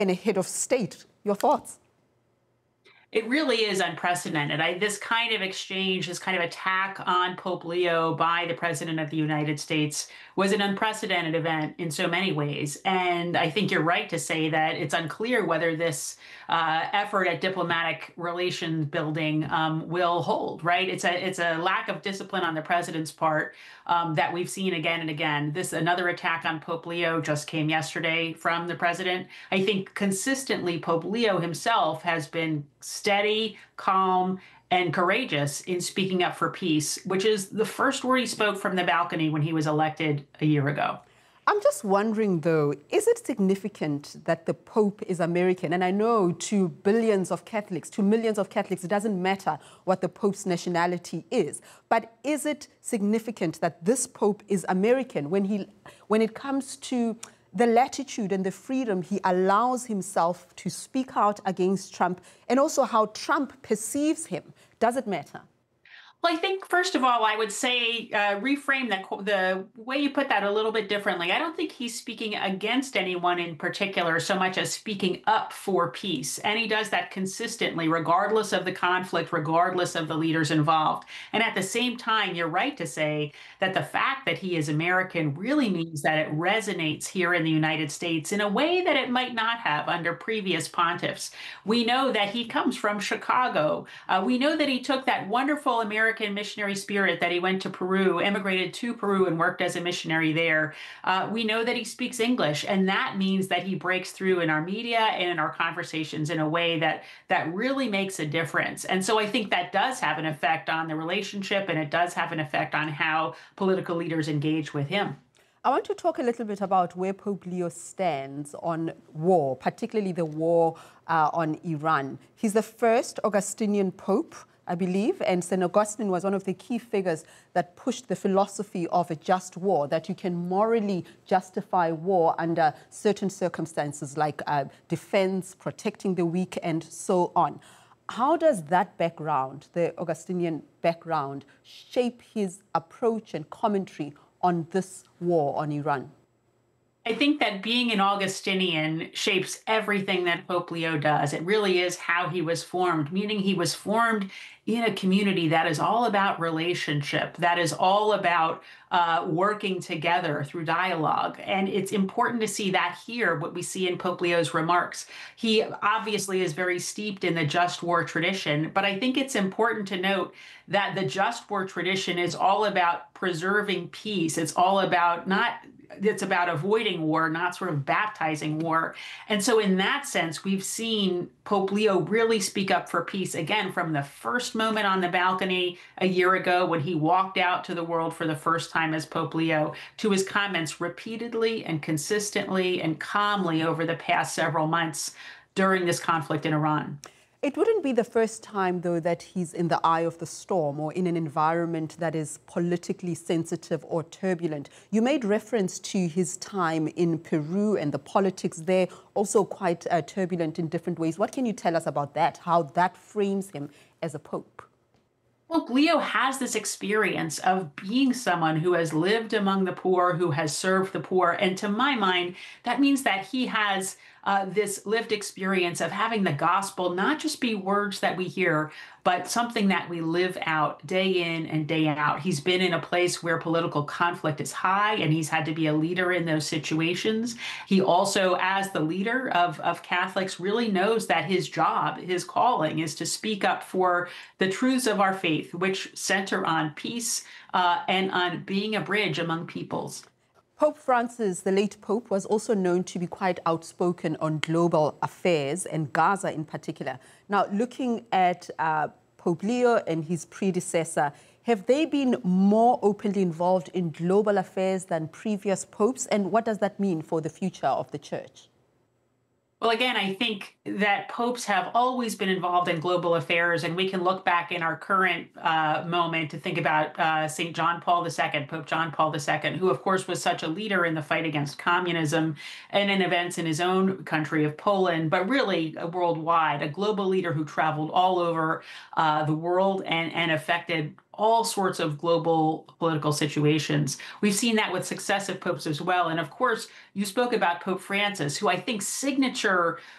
in a head of state. Your thoughts? It really is unprecedented. This kind of exchange, this kind of attack on Pope Leo by the President of the United States was an unprecedented event in so many ways. And I think you're right to say that it's unclear whether this effort at diplomatic relations building will hold, right? It's a lack of discipline on the president's part that we've seen again and again. This another attack on Pope Leo just came yesterday from the president. I think consistently Pope Leo himself has been steady, calm, and courageous in speaking up for peace, which is the first word he spoke from the balcony when he was elected a year ago. I'm just wondering, though, is it significant that the Pope is American? And I know to billions of Catholics, to millions of Catholics, it doesn't matter what the Pope's nationality is. But is it significant that this Pope is American when it comes to the latitude and the freedom he allows himself to speak out against Trump, and also how Trump perceives him? Does it matter? Well, I think first of all, I would say reframe the way you put that a little bit differently. I don't think he's speaking against anyone in particular so much as speaking up for peace. And he does that consistently, regardless of the conflict, regardless of the leaders involved. And at the same time, you're right to say that the fact that he is American really means that it resonates here in the United States in a way that it might not have under previous pontiffs. We know that he comes from Chicago. We know that he took that wonderful American missionary spirit that he went to Peru, emigrated to Peru and worked as a missionary there. We know that he speaks English, and that means that he breaks through in our media and in our conversations in a way that really makes a difference. And so I think that does have an effect on the relationship, and it does have an effect on how political leaders engage with him. I want to talk a little bit about where Pope Leo stands on war, particularly the war on Iran. He's the first Augustinian pope, I believe, and St. Augustine was one of the key figures that pushed the philosophy of a just war, that you can morally justify war under certain circumstances like defense, protecting the weak, and so on. How does that background, the Augustinian background, shape his approach and commentary on this war on Iran? I think that being an Augustinian shapes everything that Pope Leo does. It really is how he was formed, meaning he was formed in a community that is all about relationship, that is all about working together through dialogue. And it's important to see that here, what we see in Pope Leo's remarks. He obviously is very steeped in the just war tradition, but I think it's important to note that the just war tradition is all about preserving peace. It's all about it's about avoiding war, not sort of baptizing war. And so in that sense, we've seen Pope Leo really speak up for peace, again, from the first moment on the balcony a year ago when he walked out to the world for the first time as Pope Leo, to his comments repeatedly and consistently and calmly over the past several months during this conflict in Iran. It wouldn't be the first time, though, that he's in the eye of the storm or in an environment that is politically sensitive or turbulent. You made reference to his time in Peru and the politics there, also quite turbulent in different ways. What can you tell us about that, how that frames him as a pope? Well, Leo has this experience of being someone who has lived among the poor, who has served the poor. And to my mind, that means that he has this lived experience of having the gospel not just be words that we hear, but something that we live out day in and day out. He's been in a place where political conflict is high, and he's had to be a leader in those situations. He also, as the leader of Catholics, really knows that his job, his calling, is to speak up for the truths of our faith, which center on peace and on being a bridge among peoples. Pope Francis, the late Pope, was also known to be quite outspoken on global affairs and Gaza in particular. Now, looking at Pope Leo and his predecessor, have they been more openly involved in global affairs than previous popes? And what does that mean for the future of the Church? Well, again, I think that popes have always been involved in global affairs, and we can look back in our current moment to think about St. John Paul II, Pope John Paul II, who, of course, was such a leader in the fight against communism and in events in his own country of Poland, but really worldwide, a global leader who traveled all over the world and affected all sorts of global political situations. We've seen that with successive popes as well. And of course, you spoke about Pope Francis, who I think signature